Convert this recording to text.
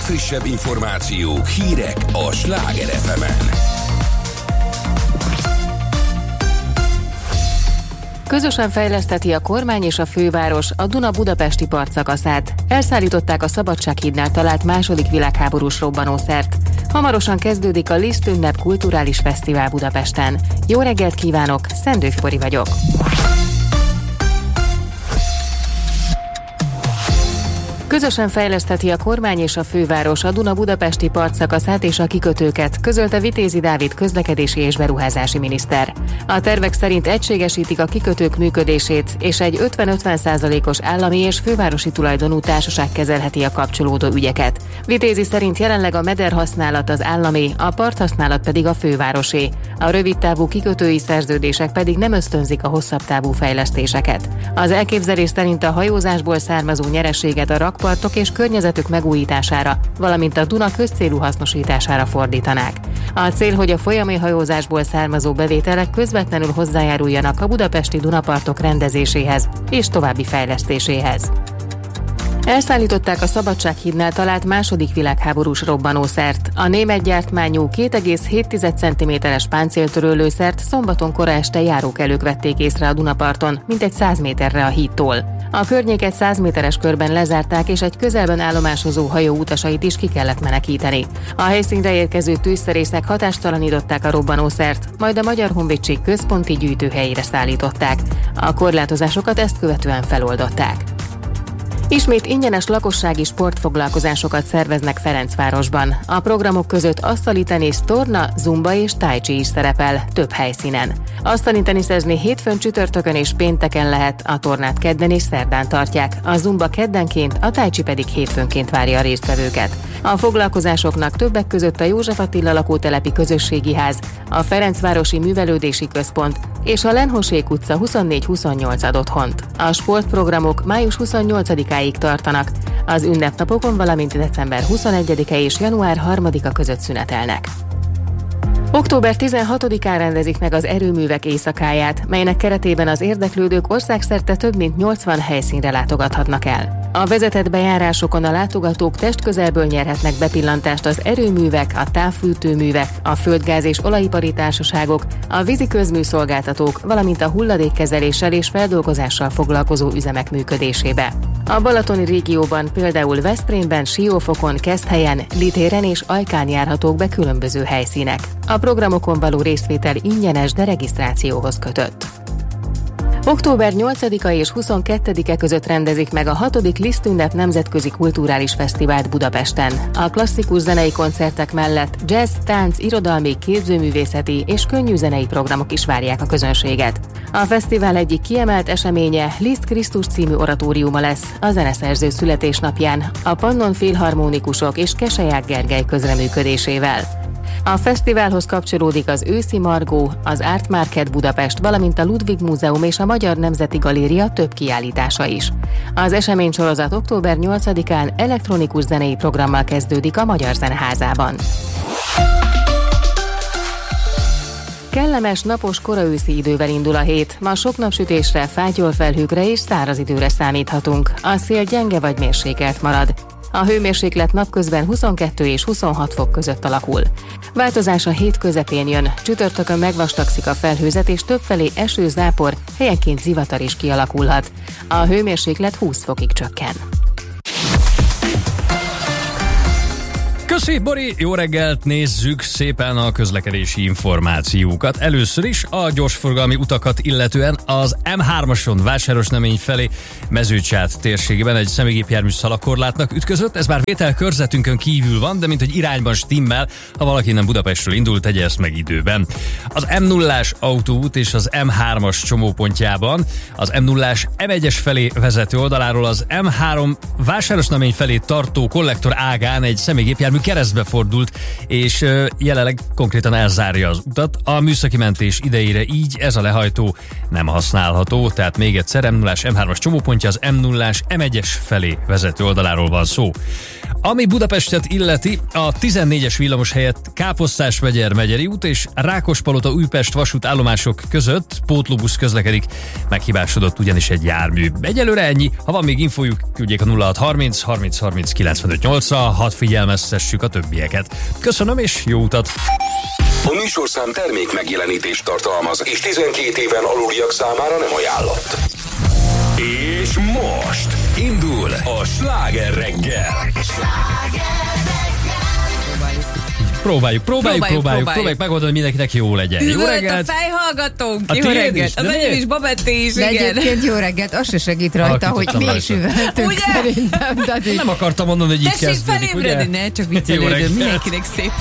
legfrissebb információk, hírek a Sláger FM-en. Közösen fejleszteti a kormány és a főváros a Duna-Budapesti partszakaszát. Elszállították a Szabadsághídnál talált második világháborús robbanószert. Hamarosan kezdődik a Liszt ünnep kulturális fesztivál Budapesten. Jó reggelt kívánok, Szendő Fori vagyok. Közösen fejlesztheti a kormány és a főváros a Duna-Budapesti partszakaszát és a kikötőket, közölte Vitézi Dávid közlekedési és beruházási miniszter. A tervek szerint egységesítik a kikötők működését, és egy 50-50%-os állami és fővárosi tulajdonú társaság kezelheti a kapcsolódó ügyeket. Vitézi szerint jelenleg a mederhasználat az állami, a parthasználat pedig a fővárosé. A rövidtávú kikötői szerződések pedig nem ösztönzik a hosszabb távú fejlesztéseket. Az elképzelés szerint a hajózásból származó nyereséget a rakpartok és környezetük megújítására, valamint a Duna közcélú hasznosítására fordítanák. A cél, hogy a folyami hajózásból származó bevételek közvetlenül hozzájáruljanak a budapesti Dunapartok rendezéséhez és további fejlesztéséhez. Elszállították a Szabadsághídnál talált második világháborús robbanószert. A német gyártmányú 2,7 cm-es páncéltörő szombaton kora este járókelők vették észre a Dunaparton, mintegy 100 méterre a hídtól. A környéket 100 méteres körben lezárták, és egy közelben állomásozó hajó utasait is ki kellett menekíteni. A helyszínre érkező tűzszerészek hatástalanították a robbanószert, majd a Magyar Honvédség központi gyűjtőhelyére szállították. A korlátozásokat ezt követően feloldották. Ismét ingyenes lakossági sportfoglalkozásokat szerveznek Ferencvárosban. A programok között asztali tenisz, torna, zumba és tai chi is szerepel, több helyszínen. Asztali teniszezni hétfőn, csütörtökön és pénteken lehet, a tornát kedden és szerdán tartják, a zumba keddenként, a tai chi pedig hétfőnként várja a résztvevőket. A foglalkozásoknak többek között a József Attila lakótelepi közösségi ház, a Ferencvárosi Művelődési Központ és a Lenhosék utca 24-28 ad otthont. A sportprogramok május 28-áig tartanak, az ünnepnapokon, valamint december 21-e és január 3-a között szünetelnek. Október 16-án rendezik meg az erőművek éjszakáját, melynek keretében az érdeklődők országszerte több mint 80 helyszínre látogathatnak el. A vezetett bejárásokon a látogatók testközelből nyerhetnek bepillantást az erőművek, a távfűtőművek, a földgáz és olajipari társaságok, a vízi közműszolgáltatók, valamint a hulladékkezeléssel és feldolgozással foglalkozó üzemek működésébe. A balatoni régióban, például Veszprémben, Siófokon, Keszthelyen, Litéren és Ajkán járhatók be különböző helyszínek. A programokon való részvétel ingyenes, de regisztrációhoz kötött. Október 8-a és 22-e között rendezik meg a 6. Liszt ünnep nemzetközi kulturális fesztivált Budapesten. A klasszikus zenei koncertek mellett jazz, tánc, irodalmi, képzőművészeti és könnyű zenei programok is várják a közönséget. A fesztivál egyik kiemelt eseménye Liszt Krisztus című oratóriuma lesz a zeneszerző születésnapján, a Pannon Filharmonikusok és Keseják Gergely közreműködésével. A fesztiválhoz kapcsolódik az Őszi Margó, az Art Market Budapest, valamint a Ludwig Múzeum és a Magyar Nemzeti Galéria több kiállítása is. Az eseménysorozat október 8-án elektronikus zenei programmal kezdődik a Magyar Zeneházában. Kellemes, napos, koraőszi idővel indul a hét. Ma sok napsütésre, fátyolfelhőkre és száraz időre számíthatunk. A szél gyenge vagy mérsékelt marad. A hőmérséklet napközben 22 és 26 fok között alakul. Változás a hét közepén jön, csütörtökön megvastagszik a felhőzet és többfelé eső, zápor, helyenként zivatar is kialakulhat. A hőmérséklet 20 fokig csökken. Köszi, Bori! Jó reggelt! Nézzük szépen a közlekedési információkat. Először is a gyorsforgalmi utakat illetően az M3-ason Vásárosnemény felé Mezőcsát térségében egy személygépjármű szalagkorlátnak ütközött. Ez már vételkörzetünkön kívül van, de mint hogy irányban stimmel, ha valaki innen Budapestről indul, tegye ezt meg időben. Az M0-ás autóút és az M3-as csomópontjában az M0-ás M1-es felé vezető oldaláról az M3 Vásárosnemény felé tartó kollektor ágán egy személygépjármű keresztbe fordult, és jelenleg konkrétan elzárja az utat. A műszaki mentés idejére így ez a lehajtó nem használható, tehát még egyszer M0-as M3-as csomópontja az M0-as M1-es felé vezető oldaláról van szó. Ami Budapestet illeti, a 14-es villamos helyett Káposztás-Megyeri út és Rákospalota-Újpest vasútállomások között pótlóbusz közlekedik. Meghibásodott ugyanis egy jármű. Egyelőre ennyi. Ha van még infójuk, küldjék a 0630 30 30 95 8-ra, hadd figyelmeztessük a többieket. Köszönöm és jó utat! A műsorszám termék megjelenítést tartalmaz, és 12 éven aluliak számára nem ajánlott. És most indul a Sláger reggel. Próbáljuk megoldani, hogy mindenkinek jó legyen. Jó reggelt! a fejhallgatónk, jó reggelt! Az enyém is, Babetté is, de igen. egyébként jó reggelt, az se segít rajta, hogy mi is üvöltünk szerintem. Nem akartam mondani, hogy így kezdődik, ugye? Tessék felébredni, ne csak viccelődöm, mindenkinek szép